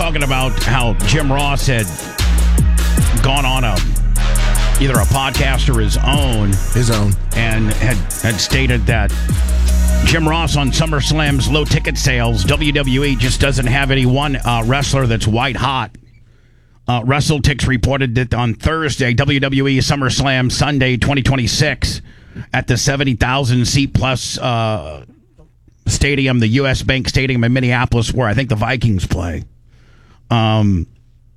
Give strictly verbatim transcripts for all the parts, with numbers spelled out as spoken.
talking about how Jim Ross had gone on a either a podcast or his own, his own, and had had stated that Jim Ross on SummerSlam's low ticket sales, W W E just doesn't have any one uh, wrestler that's white hot. Uh, WrestleTix reported that on Thursday, W W E SummerSlam Sunday twenty twenty-six at the seventy thousand seat plus uh, stadium, the U S Bank Stadium in Minneapolis, where I think the Vikings play, um,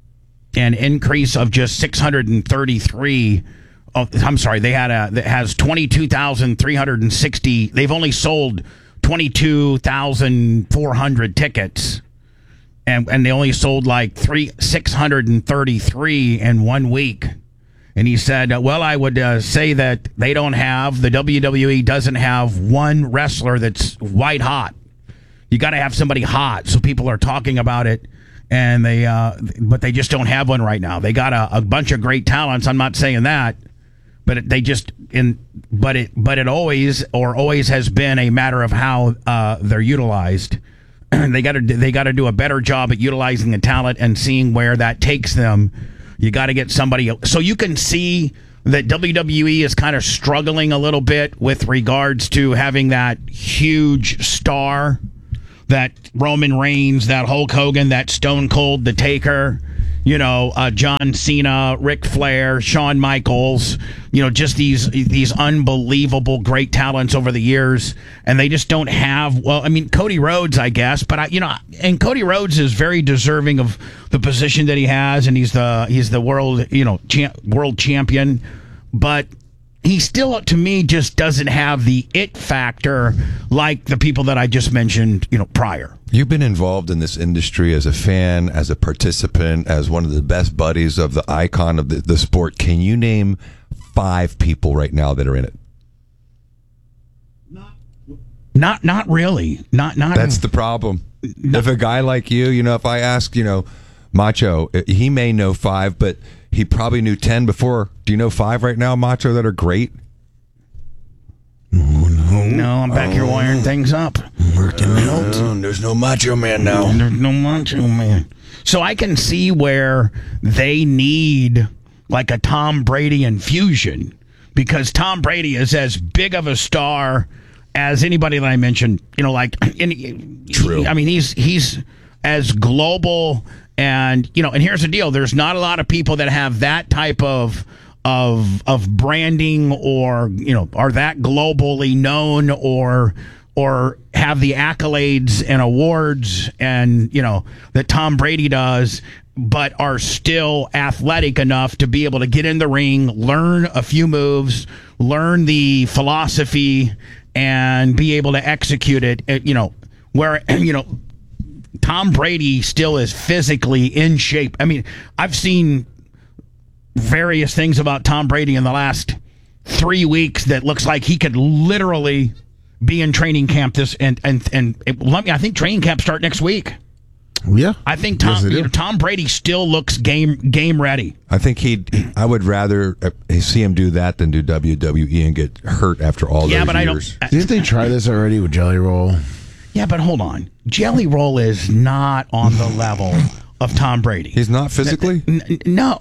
an increase of just six hundred thirty-three. Oh, I'm sorry, they had a that has twenty-two thousand three hundred sixty. They've only sold twenty-two thousand four hundred tickets. And and they only sold like three six hundred and thirty three in one week, and he said, "Well, I would uh, say that they don't have the W W E doesn't have one wrestler that's white hot. You got to have somebody hot, so people are talking about it, and they uh, but they just don't have one right now. They got a, a bunch of great talents. I'm not saying that, but it, they just in but it but it always or always has been a matter of how uh, they're utilized." They got to they got to do a better job at utilizing the talent and seeing where that takes them. You got to get somebody, so you can see that W W E is kind of struggling a little bit with regards to having that huge star, that Roman Reigns, that Hulk Hogan, that Stone Cold, the Taker, you know, uh, John Cena, Ric Flair, Shawn Michaels, you know, just these these unbelievable great talents over the years, and they just don't have, well, I mean, Cody Rhodes, I guess, but I, you know, and Cody Rhodes is very deserving of the position that he has, and he's the he's the world, you know, champ, world champion, but he still, to me, just doesn't have the it factor like the people that I just mentioned, you know, prior. You've been involved in this industry as a fan, as a participant, as one of the best buddies of the icon of the, the sport. Can you name five people right now that are in it? Not, not, not really. Not, not. That's the problem. Not, if a guy like you, you know, if I ask, you know, Macho, he may know five, but he probably knew ten before. Do you know five right now, Macho, that are great? Oh, no. No, I'm back oh. here wiring things up. Working out. Uh, there's no Macho Man now. There's no Macho Man. So I can see where they need like a Tom Brady infusion, because Tom Brady is as big of a star as anybody that I mentioned. You know, like in, True. I mean, he's he's as global, and you know, and here's the deal: there's not a lot of people that have that type of. of of branding, or you know, are that globally known, or or have the accolades and awards and you know that Tom Brady does, but are still athletic enough to be able to get in the ring, learn a few moves, learn the philosophy, and be able to execute it. You know, where you know Tom Brady still is physically in shape. I mean, I've seen various things about Tom Brady in the last three weeks that looks like he could literally be in training camp this and and and it, let me I think training camp start next week. Yeah, I think Tom yes, you know, Tom Brady still looks game game ready. I think he'd I would rather see him do that than do W W E and get hurt after all yeah, those but years. I don't, Didn't they try this already with Jelly Roll? Yeah, but hold on, Jelly Roll is not on the level of Tom Brady. He's not physically? N- n- no.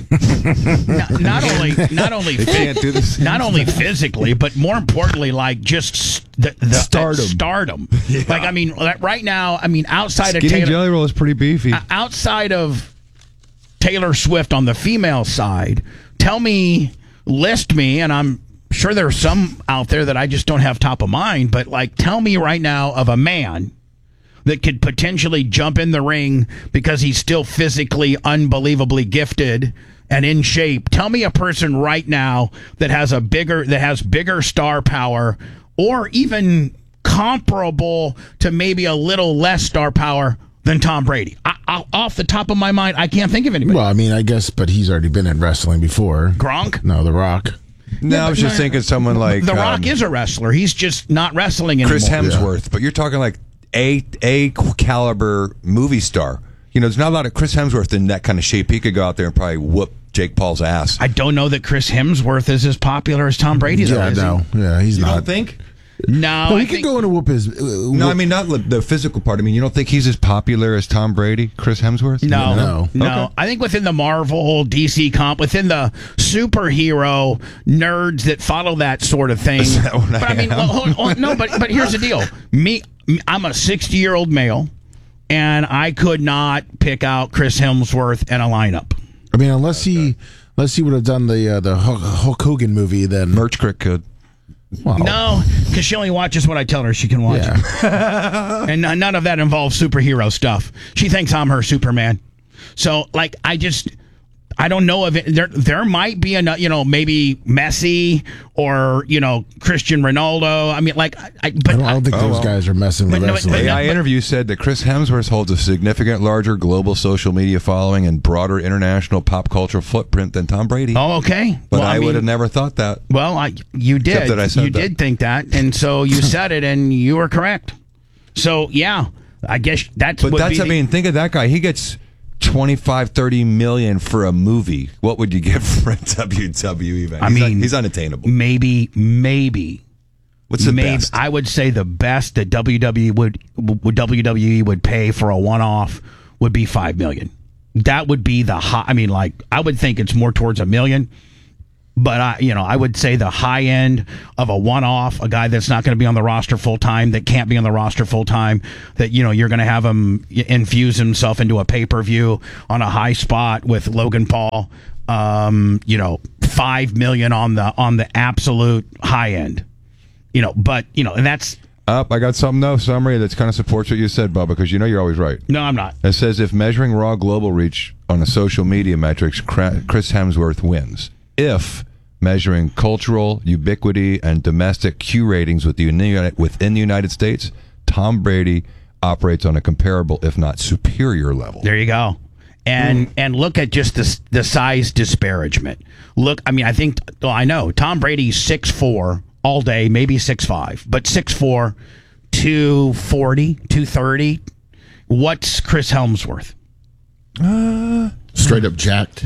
not, not only not only they can't do this. Not only physically, but more importantly, like just the, the stardom. Stardom. Yeah. Like I mean, right now, I mean, outside Skinny of Taylor, Jelly Roll is pretty beefy. Uh, outside of Taylor Swift on the female side, tell me, list me, and I'm sure there's some out there that I just don't have top of mind. But like, tell me right now of a man that could potentially jump in the ring because he's still physically unbelievably gifted and in shape. Tell me a person right now that has a bigger that has bigger star power, or even comparable to maybe a little less star power than Tom Brady. I, I, off the top of my mind, I can't think of anybody. Well, I mean, I guess, but he's already been in wrestling before. Gronk? No, The Rock. No, yeah, I was just no, thinking someone like The Rock um, is a wrestler. He's just not wrestling anymore. Chris Hemsworth, yeah. But you're talking like A A caliber movie star. You know, there's not a lot of Chris Hemsworth in that kind of shape. He could go out there and probably whoop Jake Paul's ass. I don't know that Chris Hemsworth is as popular as Tom Brady. Yeah, though, no, he? yeah, he's you not. Don't think? No, No, I he could think, go in and whoop his. Uh, No, I mean not the- the physical part. I mean, you don't think he's as popular as Tom Brady, Chris Hemsworth? No, No. no. Okay. I think within the Marvel, D C comp, within the superhero nerds that follow that sort of thing. Is that what but I I mean, am? well, hold- hold- no, but but here's the deal. Me, I'm a sixty-year-old male, and I could not pick out Chris Hemsworth in a lineup. I mean, unless he, unless he would have done the uh, the Hulk, Hulk Hogan movie, then Merch Crick could. well, No, because she only watches what I tell her she can watch. yeah. And n- none of that involves superhero stuff. She thinks I'm her Superman. So, like, I just, I don't know if it, there, there might be a, you know, maybe Messi or, you know, Cristiano Ronaldo. I mean, like, I, I but I don't, I don't think Oh, those well. guys are messing with But no, wrestling. but A no, I interview said that Chris Hemsworth holds a significant larger global social media following and broader international pop culture footprint than Tom Brady. oh, okay. but Well, I, mean, would have never thought that. Well, I, you did. Except that I said you that. did think that, and so you said it, and you were correct. So, yeah, I guess that's. But would that's, be I the- mean, think of that guy. He gets twenty-five, thirty million for a movie. What would you get for a W W E event? I He's mean, un- he's unattainable. maybe, maybe. What's the Maybe, best? I would say the best that W W E would, would W W E would pay for a one-off would be five million. That would be the high. I mean, like I would think it's more towards a million, but I, you know, I would say the high end of a one-off, a guy that's not going to be on the roster full time, that can't be on the roster full time, that you know you're going to have him infuse himself into a pay-per-view on a high spot with Logan Paul. Um, you know, five million on the on the absolute high end. You know, but you know, and that's Up, I got something though, summary that kind of supports what you said, Bubba, because you know you're always right. no, I'm not. It says if measuring raw global reach on the social media metrics, Cra- Chris Hemsworth wins. If measuring cultural ubiquity and domestic Q ratings with the uni- within the United States, Tom Brady operates on a comparable, if not superior level. There you go. And and look at just the the size disparagement. Look, I mean, I think well, I know Tom Brady's six four all day, maybe six five, but six four, two forty, two thirty. What's Chris Hemsworth? Straight up jacked,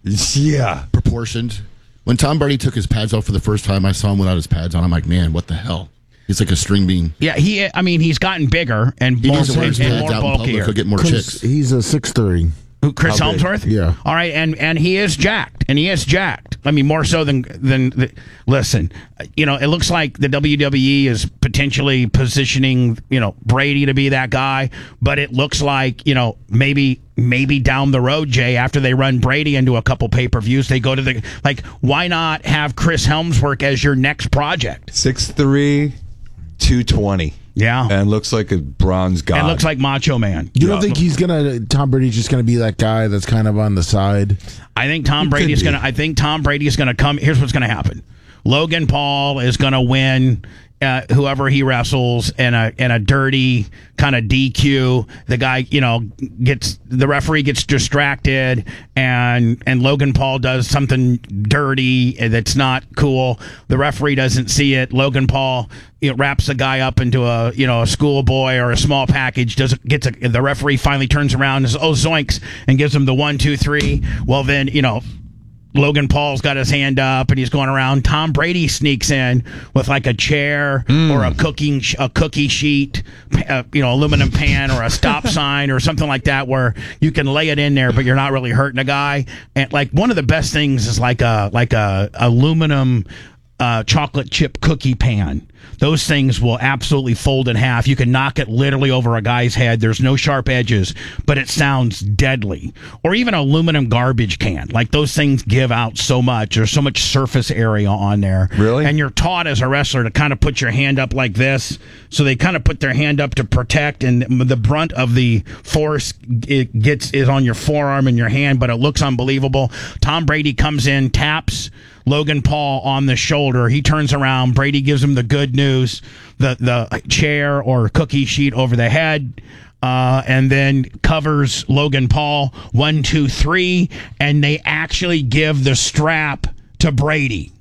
Yeah. proportioned. When Tom Brady took his pads off for the first time, I saw him without his pads on. I'm like, man, what the hell? He's like a string bean. Yeah, he. I mean, he's gotten bigger and He more, needs to wear and, his and pads more out in public. bulkier. He'll get more chicks. He's a six three. Who, Chris How big? Hemsworth? Yeah. All right, and and he is jacked, and he is jacked. I mean, more so than than. The, listen, you know, it looks like the W W E is potentially positioning, you know, Brady to be that guy, but it looks like, you know, maybe maybe down the road, Jay, after they run Brady into a couple pay per views, they go to the like. Why not have Chris Hemsworth as your next project? six three, two twenty. Yeah, And looks like a bronze god. and looks like Macho Man. You don't think he's gonna? Tom Brady's just gonna be that guy that's kind of on the side. I think Tom He Brady could is be. going to. I think Tom Brady is going to come. Here's what's going to happen. Logan Paul is going to win uh, whoever he wrestles in a in a dirty kind of D Q. The guy, you know, gets the referee gets distracted, and and Logan Paul does something dirty that's not cool. The referee doesn't see it. Logan Paul, you know, wraps the guy up into a you know a schoolboy or a small package. Does gets a, the referee finally turns around and says, "Oh zoinks," and gives him the one two three. Well then, you know. Logan Paul's got his hand up and he's going around. Tom Brady sneaks in with like a chair or a cooking sh- a cookie sheet, uh, you know, aluminum pan or a stop sign or something like that, where you can lay it in there, but you're not really hurting a guy. And like one of the best things is like a like a aluminum uh, chocolate chip cookie pan. Those things will absolutely fold in half. You can knock it literally over a guy's head. There's no sharp edges, but it sounds deadly. Or even aluminum garbage can. Like those things give out so much. There's so much surface area on there. Really? And you're taught as a wrestler to kind of put your hand up like this. So they kind of put their hand up to protect, and the brunt of the force it gets is on your forearm and your hand, but it looks unbelievable. Tom Brady comes in, taps Logan Paul on the shoulder. He turns around. Brady gives him the good news, the the chair or cookie sheet over the head, uh, and then covers Logan Paul. One, two, three, and they actually give the strap to Brady.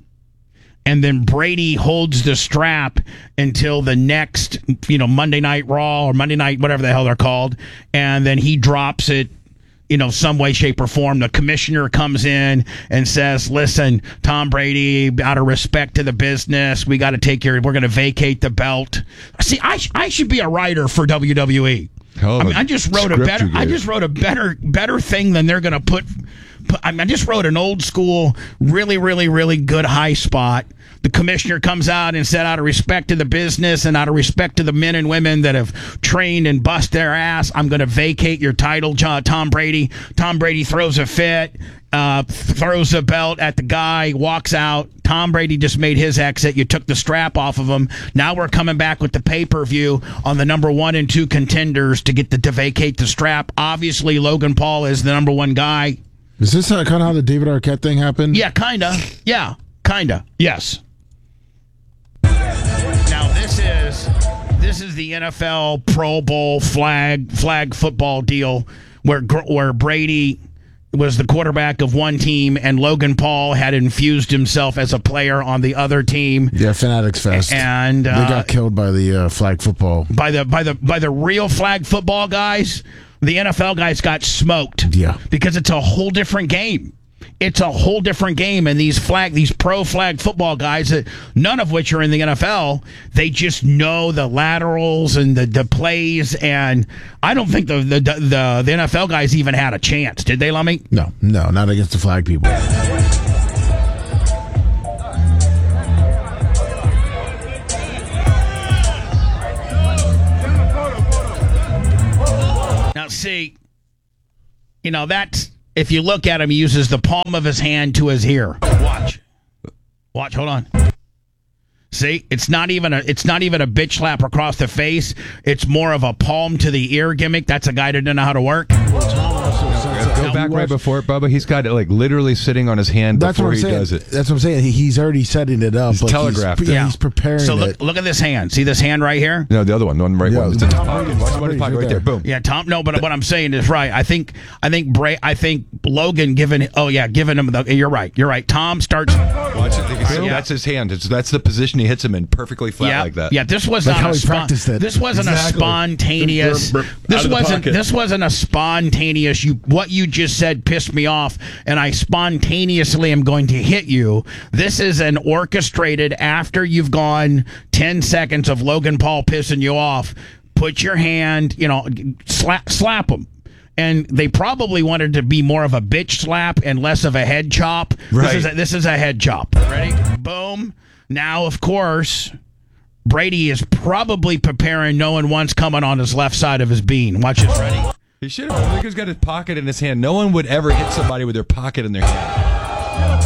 And then Brady holds the strap until the next, you know, Monday Night Raw or Monday Night, whatever the hell they're called, and then he drops it you know, some way, shape, or form. The commissioner comes in and says, listen, Tom Brady, out of respect to the business, we got to take your, we're going to vacate the belt. See, I, sh- I should be a writer for W W E. Hell I of mean, a I just wrote a script better, you I gave. just wrote a better, better thing than they're going to put, put. I mean, I just wrote an old school, really, really, really good high spot. The commissioner comes out and said, out of respect to the business and out of respect to the men and women that have trained and bust their ass, I'm going to vacate your title, John, Tom Brady. Tom Brady throws a fit, uh, throws a belt at the guy, walks out. Tom Brady just made his exit. You took the strap off of him. Now we're coming back with the pay-per-view on the number one and two contenders to get the, to vacate the strap. Obviously, Logan Paul is the number one guy. Is this uh, kind of how the David Arquette thing happened? Yeah, kinda. Yeah, kinda. Yes. Now this is this is the N F L Pro Bowl flag flag football deal where where Brady was the quarterback of one team and Logan Paul had infused himself as a player on the other team. Yeah, Fanatics Fest. And uh, they got killed by the uh, flag football. by the by the by the real flag football guys. The N F L guys got smoked. Yeah. Because it's a whole different game. It's a whole different game, and these flag, these pro flag football guys, that none of which are in the N F L, they just know the laterals and the, the plays, and I don't think the, the the the N F L guys even had a chance, did they, Lummy? No, no, not against the flag people. Now, see, you know, that's, if you look at him, he uses the palm of his hand to his ear. Watch. Watch, hold on. See, it's not even a it's not even a bitch slap across the face. It's more of a palm to the ear gimmick. That's a guy that doesn't know how to work. Go back right before it, Bubba. He's got it like literally sitting on his hand That's before what I'm he saying. does it. That's what I'm saying. He, he's already setting it up. He's like telegraphed He's, it. yeah, he's preparing So it. look, look at this hand. See this hand right here? No, the other one, the one right Yeah, one. It's in his Tom pocket. Brady's- Watch Tom one in his Brady's pocket right right there. there. Boom. Yeah, Tom. No, but what I'm saying is right. I think I think Bray. I think Logan giving. Oh yeah, giving him the. You're right. You're right. Tom starts. Watch it. You can see Yeah. That's his hand. It's, that's the position he hits him in, perfectly flat yeah, like that. Yeah, this was Like not how a he spon- practiced it. This wasn't Exactly. a spontaneous. Burp, burp, this out of the wasn't. pocket. This wasn't a spontaneous. You what you just said pissed me off, and I spontaneously am going to hit you. This is an orchestrated. After you've gone ten seconds of Logan Paul pissing you off, put your hand. You know, slap slap him. And they probably wanted to be more of a bitch slap and less of a head chop. Right. This is a, this is a head chop. Ready? Boom. Now, of course, Brady is probably preparing knowing one's coming on his left side of his bean. Watch this. Ready? He should have. Look, he's got his pocket in his hand. No one would ever hit somebody with their pocket in their hand.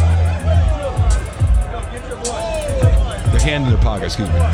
Their hand in their pocket, excuse me.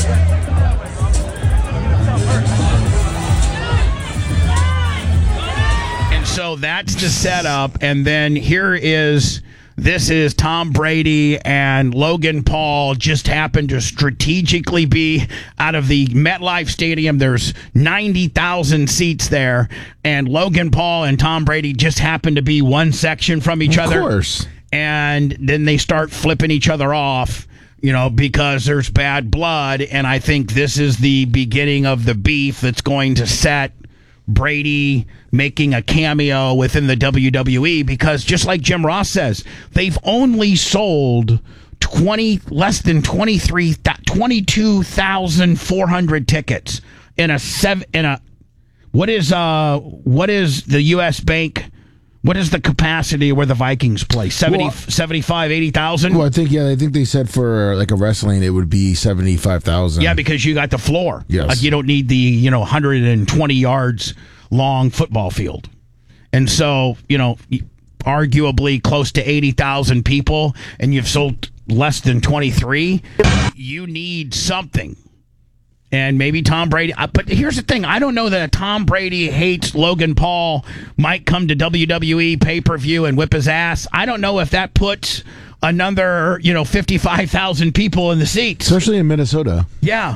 And so that's the setup. And then here is, this is Tom Brady and Logan Paul just happened to strategically be out of the MetLife Stadium. There's ninety thousand seats there. And Logan Paul and Tom Brady just happened to be one section from each Of other. course. And then they start flipping each other off, you know, because there's bad blood. And I think this is the beginning of the beef that's going to set Brady making a cameo within the W W E, because just like Jim Ross says, they've only sold twenty less than twenty-three twenty-two thousand four hundred tickets in a seven in a what is uh what is the U S Bank, what is the capacity where the Vikings play? seventy, Well, seventy-five, eighty thousand? Well, I think yeah, I think they said for like a wrestling it would be seventy five thousand. Yeah, because you got the floor. Yes. Like you don't need the, you know, one hundred twenty yards long football field. And so, you know, arguably close to eighty thousand people, and you've sold less than twenty-three, you need something. And maybe Tom Brady. But here's the thing. I don't know that Tom Brady hates Logan Paul, might come to W W E pay-per-view and whip his ass. I don't know if that puts another, you know, fifty-five thousand people in the seats. especially in Minnesota. Yeah.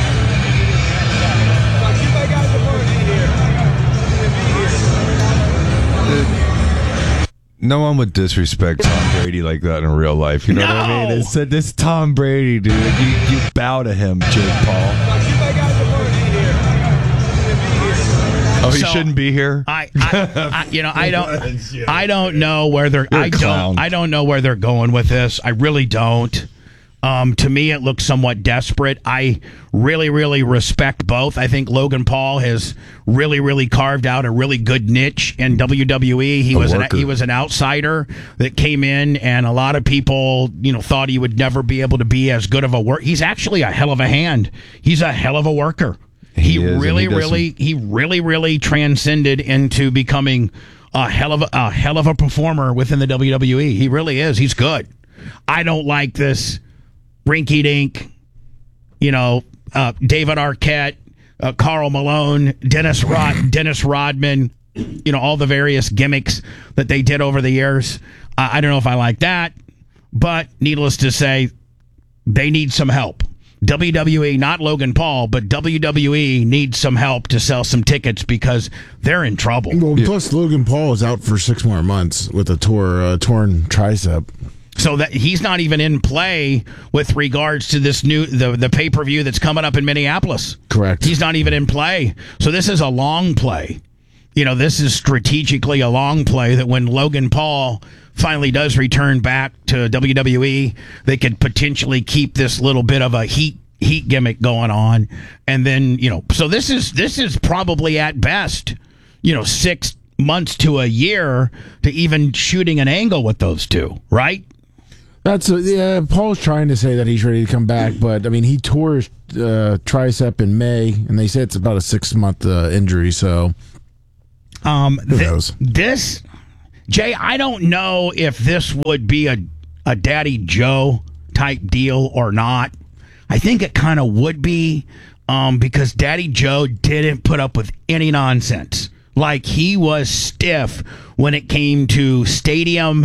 No one would disrespect Tom Brady like that in real life. You know what I No! mean? It's uh, this Tom Brady, dude. You, you bow to him, Jake Paul. Oh, he So, shouldn't be here. I, I, I, you know, I don't, I don't know where they're. You're a I clown. don't, I don't know where they're going with this. I really don't. Um, to me, it looks somewhat desperate. I really, really respect both. I think Logan Paul has really, really carved out a really good niche in W W E. He A was an, worker. he was an outsider that came in, and a lot of people, you know, thought he would never be able to be as good of a worker. He's actually a hell of a hand. He's a hell of a worker. He, He is, and really, he does really, some- he really, really transcended into becoming a hell of a, a hell of a performer within the W W E. He really is. He's good. I don't like this rinky dink, you know, uh, David Arquette, uh, Karl Malone, Dennis Rod, Dennis Rodman, you know, all the various gimmicks that they did over the years. Uh, I don't know if I like that, but needless to say, they need some help. W W E, not Logan Paul, but W W E needs some help to sell some tickets because they're in trouble. Well, plus Logan Paul is out for six more months with a tore, uh, torn tricep. So that he's not even in play with regards to this new the the pay per view that's coming up in Minneapolis. Correct. He's not even in play. So this is a long play. You know, this is strategically a long play that when Logan Paul finally does return back to W W E, they could potentially keep this little bit of a heat heat gimmick going on, and then you know. So this is this is probably at best, you know, six months to a year to even shooting an angle with those two, right? That's a, yeah. Paul's trying to say that he's ready to come back, but I mean, he tore his uh, tricep in May, and they say it's about a six month uh, injury. So, um, who th- knows? This, Jay, I don't know if this would be a a Daddy Joe type deal or not. I think it kind of would be, um, because Daddy Joe didn't put up with any nonsense. Like, he was stiff when it came to stadium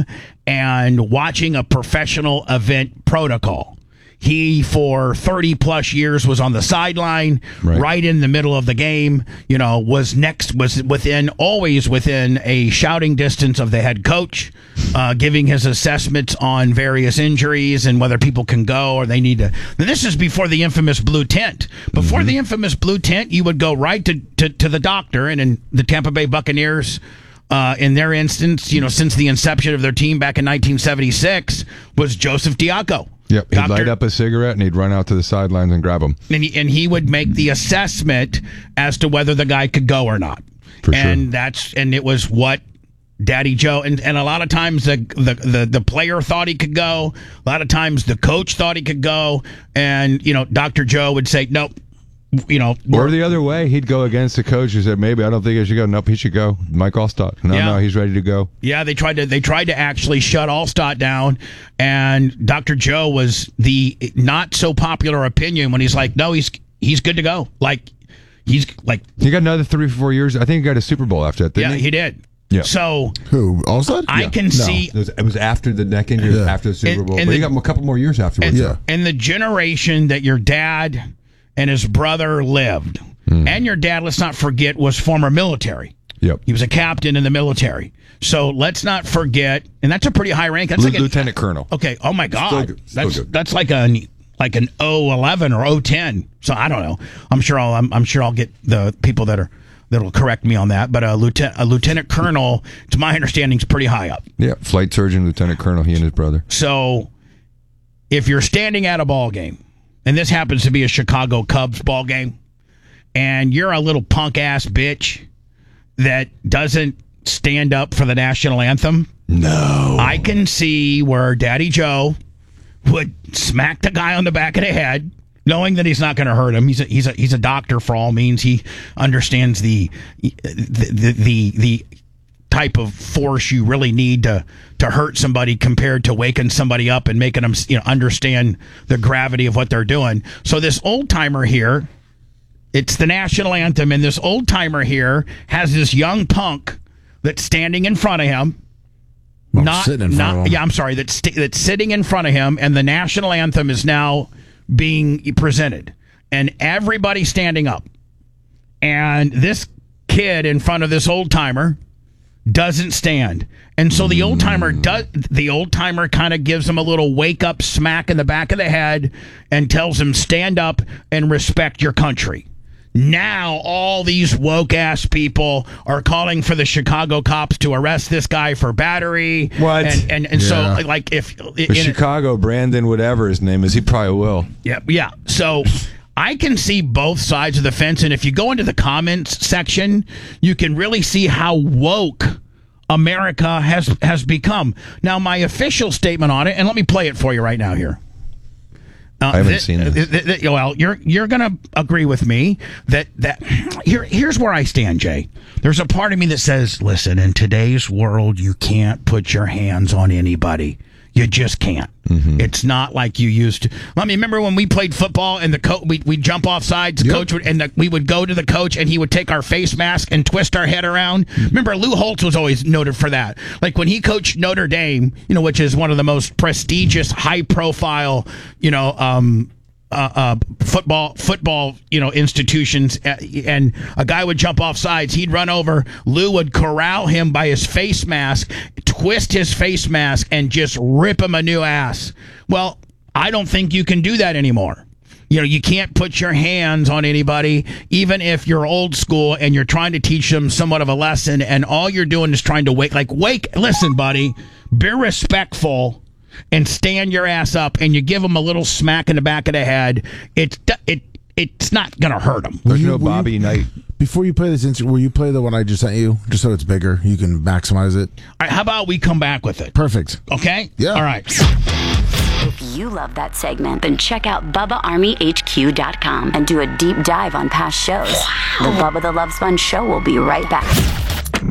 and watching a professional event protocol. He, for thirty plus years, was on the sideline, Right. right in the middle of the game, you know, was next, was within, always within a shouting distance of the head coach, uh, giving his assessments on various injuries and whether people can go or they need to. Now, this is before the infamous blue tent. Before the infamous blue tent, you would go right to, to, to the doctor, and in the Tampa Bay Buccaneers, Uh, in their instance, you know, since the inception of their team back in nineteen seventy-six, was Joseph Diaco. Yep, he'd Doctor- light up a cigarette and he'd run out to the sidelines and grab him. and he, and he would make the assessment as to whether the guy could go or not. For sure. And that's and it was what Daddy Joe and, and a lot of times the, the the the player thought he could go. A lot of times the coach thought he could go, and you know, Doctor Joe would say nope. You know, Or we're- the other way, he'd go against the coach who said, maybe I don't think I should go. Nope, he should go. Mike Allstott. No, Yeah. no, he's ready to go. Yeah, they tried to they tried to actually shut Allstott down, and Doctor Joe was the not so popular opinion when he's like, no, he's he's good to go. Like he's like, He got another three, four years. I think he got a Super Bowl after that, didn't yeah, he? he did. Yeah. So Who? Allstott? I Yeah. can No. see It was, it was after the neck injury, Yeah. after the Super And- Bowl. and but he the- got a couple more years afterwards. and, Yeah. and the generation that your dad and his brother lived, and your dad, let's not forget, was former military. Yep. He was a captain in the military. So let's not forget, and that's a pretty high rank. That's L- like a, Lieutenant Colonel. Okay. Oh my God. good. Still That's good. that's like a like an O eleven or O ten. So I don't know. I'm sure I'll I'm, I'm sure I'll get the people that are that'll correct me on that. But a lieutenant a lieutenant colonel, to my understanding, is pretty high up. Yeah, flight surgeon, Lieutenant Colonel, he and his brother. So if you're standing at a ball game, and this happens to be a Chicago Cubs ball game, and you're a little punk ass bitch that doesn't stand up for the national anthem, No. I can see where Daddy Joe would smack the guy on the back of the head, knowing that he's not going to hurt him. He's a, he's a he's a doctor for all means. He understands the the the the, the type of force you really need to to hurt somebody compared to waking somebody up and making them, you know, understand the gravity of what they're doing. So this old timer here, it's the national anthem, and this old timer here has this young punk that's standing in front of him. Well, Not, sitting in front not, of him. yeah, I'm sorry. That's st- that's sitting in front of him, and the national anthem is now being presented, and everybody's standing up, and this kid in front of this old timer doesn't stand, and so the old timer does. The old timer kind of gives him a little wake up smack in the back of the head, and tells him, "Stand up and respect your country." Now all these woke ass people are calling for the Chicago cops to arrest this guy for battery. What? And and, and Yeah. so like if The in, Chicago, Brandon, whatever his name is, he probably will. yeah yeah so. I can see both sides of the fence, and if you go into the comments section, you can really see how woke America has has become. Now, my official statement on it, and let me play it for you right now here. Uh, I haven't th- seen this. th- th- th- well, you're you're gonna agree with me that that here here's where I stand, Jay. There's a part of me that says, listen, in today's world, you can't put your hands on anybody. You just can't. Mm-hmm. It's not like you used to. I mean, remember when we played football and the coach, we we'd jump off sides, the Yep. coach would, and the, we would go to the coach and he would take our face mask and twist our head around. Remember, Lou Holtz was always noted for that. Like when he coached Notre Dame, you know, which is one of the most prestigious, high profile, you know, um, Uh, uh, football, football, you know, institutions, uh, and a guy would jump off sides. He'd run over. Lou would corral him by his face mask, twist his face mask, and just rip him a new ass. Well, I don't think you can do that anymore. You know, you can't put your hands on anybody, even if you're old school and you're trying to teach them somewhat of a lesson, and all you're doing is trying to wake, like, wake, listen, buddy, be respectful and stand your ass up, and you give them a little smack in the back of the head. It's it it's not gonna hurt them. There's you- no will you- Bobby Knight. Before you play this, insert, will you play the one I just sent you, just so it's bigger? You can maximize it. All right, how about we come back with it? Perfect. Okay. Yeah. All right. If you love that segment, then check out Bubba Army H Q dot com and do a deep dive on past shows. The Bubba the Love Sponge Show will be right back.